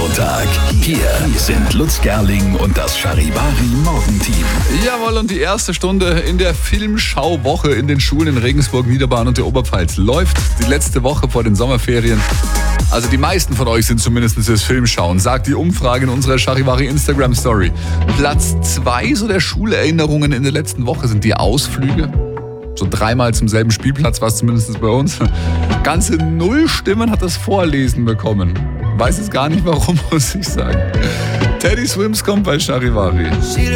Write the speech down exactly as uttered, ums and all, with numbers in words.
Montag. Hier sind Lutz Gerling und das Charivari Morgenteam. Jawohl, und die erste Stunde in der Filmschauwoche in den Schulen in Regensburg, Niederbayern und der Oberpfalz läuft. Die letzte Woche vor den Sommerferien. Also die meisten von euch sind zumindest fürs Filmschauen, sagt die Umfrage in unserer Charivari Instagram Story. Platz zwei so der Schulerinnerungen in der letzten Woche sind die Ausflüge. So dreimal zum selben Spielplatz war es zumindest bei uns. Ganze null Stimmen hat das Vorlesen bekommen. Weiß es gar nicht warum, muss ich sagen. Teddy Swims kommt bei Charivari.